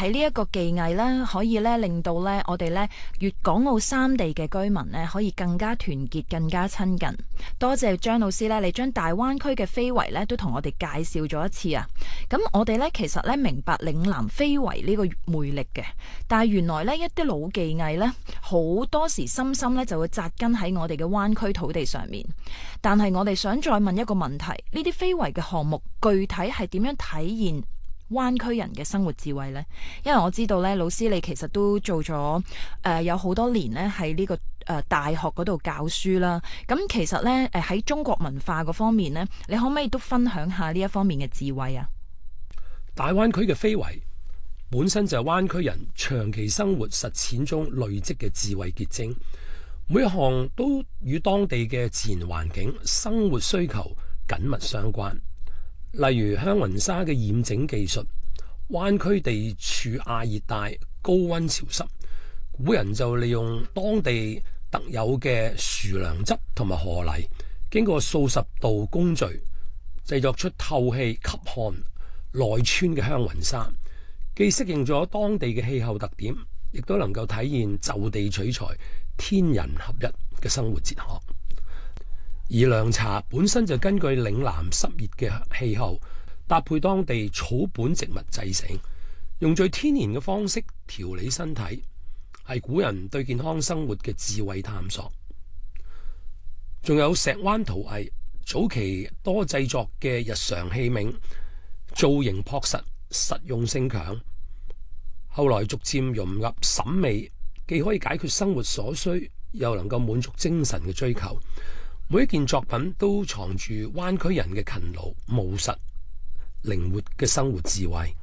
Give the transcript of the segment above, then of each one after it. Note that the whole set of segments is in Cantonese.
喺呢一個技藝咧，可以咧令到咧我哋咧粵港澳三地嘅居民咧可以更加團結、更加親近。多謝張老師咧，你將大灣區嘅非遺咧都同我哋介紹咗一次啊！咁我哋咧其實咧明白嶺南非遺呢個魅力嘅，但係原來咧一啲老技藝咧好多時深深咧就會紮根喺我哋嘅灣區土地上面。但係我哋想再問一個問題：呢啲非遺嘅項目具體係點樣體現灣區人嘅生活智慧呢？因為我知道咧，老師你其實都做咗有好多年咧喺呢個大學嗰度教書啦。咁其實咧喺中國文化嗰方面呢，你可唔可以都分享下呢一方面嘅智慧啊？ 大灣區嘅非遺本身就係灣區人長期生活實踐中累積嘅智慧結晶，每一項都與當地嘅自然環境、生活需求緊密相關。例如香雲紗嘅染整技術，灣區地處亞熱帶，高溫潮濕，古人就利用當地特有嘅樹梁汁同埋河泥，經過數十道工序，製作出透氣吸汗、耐穿嘅香雲紗，既適應咗當地嘅氣候特點，亦都能夠體現就地取材、天人合一嘅生活哲學。而涼茶本身就根據嶺南濕熱嘅氣候，搭配當地草本植物製成，用最天然嘅方式調理身體，係古人對健康生活嘅智慧探索。仲有石灣陶藝，早期多製作嘅日常器皿，造型樸實，實用性強，後來逐漸融入審美，既可以解決生活所需，又能夠滿足精神嘅追求。每一件作品都藏住灣區人嘅勤勞、務實、靈活嘅生活智慧。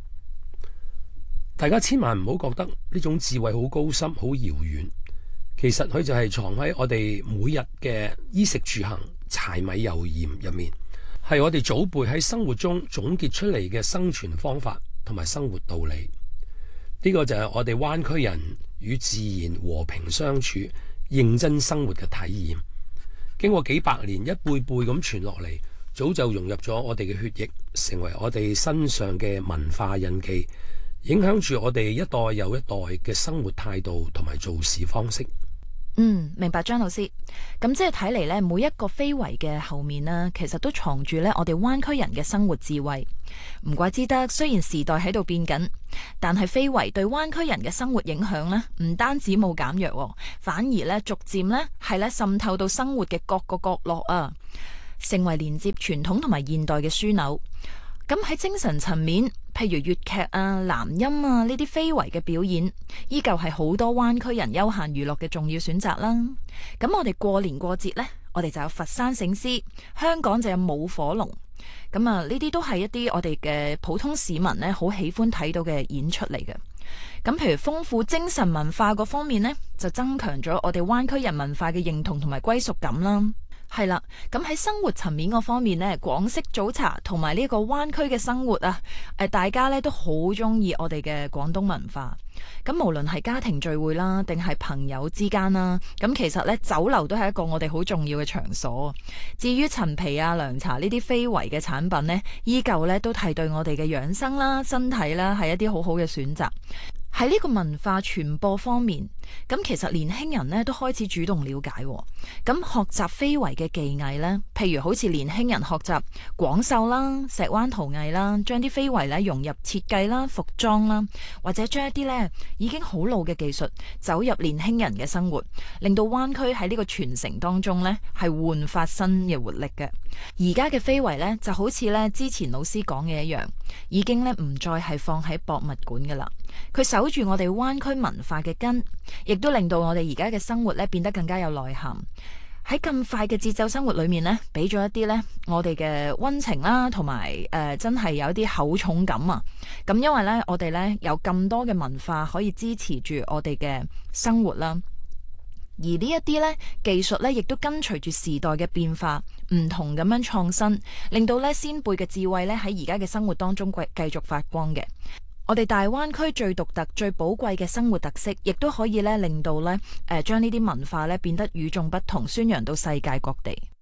大家千萬唔好覺得呢種智慧好高深、好遙遠，其實佢就係藏喺我哋每日嘅衣食住行、柴米油鹽入面，係我哋祖輩喺生活中總結出嚟嘅生存方法同埋生活道理。呢個就係我哋灣區人與自然和平相處、認真生活嘅體驗。經過幾百年一輩輩咁傳落嚟，早就融入咗我哋嘅血液，成為我哋身上嘅文化印記，影響住我哋一代又一代嘅生活態度同埋做事方式。 明白張老師。咁即係睇嚟呢，每一個非遺嘅後面呢，其實都藏住呢我哋灣區人嘅生活智慧。唔怪之得，雖然時代喺度變緊，但係非遺對灣區人嘅生活影響呢，唔單止冇減弱，反而呢逐漸呢係呢滲透到生活嘅各個角落啊，成為連接傳統同埋現代嘅樞紐。咁喺精神層面，譬如粵劇啊、南音啊呢啲非遺嘅表演，依舊係好多灣區人休閒娛樂嘅重要選擇啦。咁我哋過年過節呢，我哋就有佛山醒獅，香港就有舞火龍。咁啊，呢啲都係一啲我哋嘅普通市民呢好喜歡睇到嘅演出嚟嘅。咁譬如豐富精神文化嗰方面呢，就增強咗我哋灣區人文化嘅認同同埋歸屬感啦。係啦，咁喺生活層面嗰方面呢，廣式早茶同埋呢個灣區嘅生活啊，大家呢都好中意我哋嘅廣東文化。咁無論係家庭聚會啦，定係朋友之間啦，咁其實呢酒樓都係一個我哋好重要嘅場所。至於陳皮啊、涼茶呢啲非遺嘅產品呢，依舊呢都係對我哋嘅養生啦、身體啦係一啲好好嘅選擇。喺呢個文化傳播方面，咁其實年輕人呢都開始主動了解，咁學習非遺嘅技藝呢，譬如好似年輕人學習廣繡啦、石灣陶藝啦，將啲非遺呢融入設計啦、服裝啦，或者將一啲呢已經好老嘅技術走入年輕人嘅生活，令到灣區喺呢個傳承當中呢係煥發新嘅活力嘅。而家嘅非遺呢，就好似呢之前老師講嘅一樣，已經呢唔再係放喺博物館噶啦，佢守住我哋灣區文化嘅根，亦都令到我哋而家嘅生活呢變得更加有內涵。喺咁快嘅節奏生活裏面呢，俾咗一啲呢我哋嘅溫情啦，同埋真係有一啲厚重感啊。咁因為呢，我哋呢有咁多嘅文化可以支持住我哋嘅生活啦。而呢一啲呢技術呢，亦都跟隨住時代嘅變化，唔同咁樣創新，令到呢先輩嘅智慧呢喺而家嘅生活當中繼續發光嘅。我哋大灣區最獨特、最寶貴嘅生活特色，亦都可以呢令到呢將呢啲文化呢變得與眾不同，宣揚到世界各地。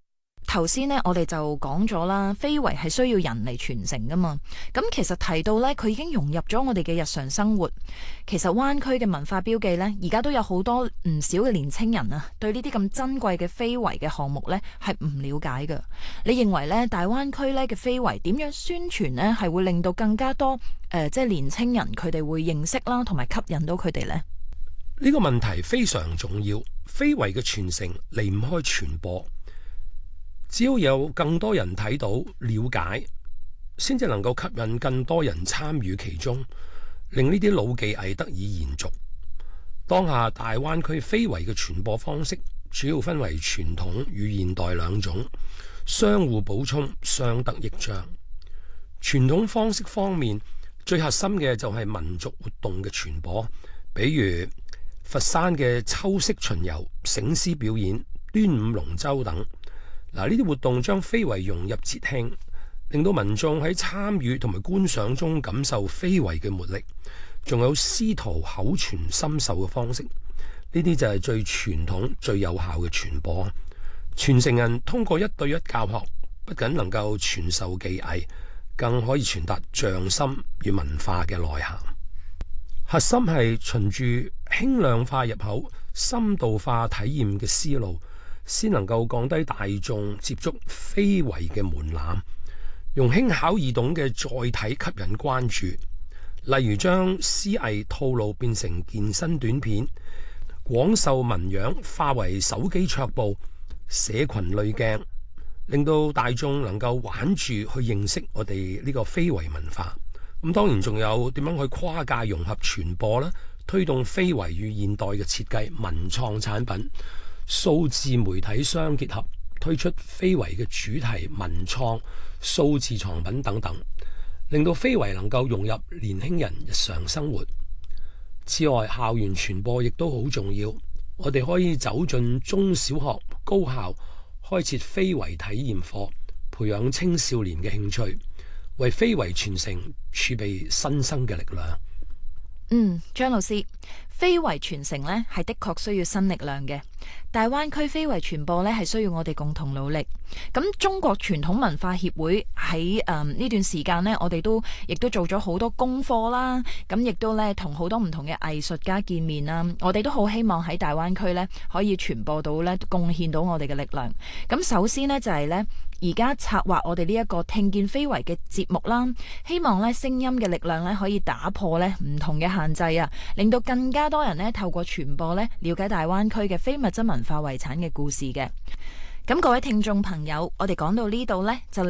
頭先呢，我哋就講咗啦，非遺係需要人嚟傳承噶嘛。咁其實提到呢，佢已經融入咗我哋嘅日常生活。其實灣區嘅文化標記呢，而家都有好多唔少嘅年青人啊，對呢啲咁珍貴嘅非遺嘅項目呢，係唔了解㗎。你認為呢，大灣區呢嘅非遺點樣宣傳呢？係會令到更加多即係年青人佢哋會認識啦，同埋吸引到佢哋呢？ 呢個問題非常重要。非遺嘅傳承離唔開傳播。只要有更多人睇到、了解，先至能夠吸引更多人參與其中，令呢啲老技藝得以延續。當下大灣區非遺嘅傳播方式主要分為傳統與現代兩種，相互補充，相得益彰。傳統方式方面，最核心嘅就係民族活動嘅傳播，比如佛山嘅秋色巡遊、醒獅表演、端午龍舟等。嗱，呢啲活動將非遺融入節慶，令到民眾喺參與同埋觀賞中感受非遺嘅活力。仲有師徒口傳心授嘅方式，呢啲就係最傳統、最有效嘅傳播。傳承人通過一對一教學，不僅能夠傳授技藝，更可以傳達匠心與文化嘅內涵。核心係循住輕量化入口、深度化體驗嘅思路，先能夠降低大眾接觸非遺嘅門檻，用輕巧易懂嘅載體吸引關注。例如將詩藝套路變成健身短片，廣繡紋樣化為手機桌布、社群濾鏡，令到大眾能夠玩住去認識我哋呢個非遺文化。咁當然仲有點樣去跨界融合傳播啦，推動非遺與現代嘅設計、文創產品、數字媒體相結合，推出非遺嘅主題文創、數字藏品等等，令到非遺能夠融入年輕人日常生活。此外，校園傳播亦都好重要，我哋可以走進中小學、高校，開設非遺體驗課，培養青少年嘅興趣，為非遺傳承儲備新生嘅力量。 張老師，非遺傳承呢係的確需要新力量嘅。大灣區非遺傳播呢係需要我哋共同努力。咁中國傳統文化協會喺呢段時間呢，我哋亦都做咗好多功課啦。咁亦都呢同好多唔同嘅藝術家見面啦。我哋都好希望喺大灣區呢可以傳播到呢，貢獻到我哋嘅力量。咁首先呢，就係呢，而家策劃我哋呢一個聽見非遺嘅節目啦，希望呢聲音嘅力量呢可以打破呢唔同嘅限制啊，令到更加多人呢透過傳播呢了解大灣區嘅非物質文化遺產嘅故事嘅。咁各位聽眾朋友，我哋講到呢度呢，就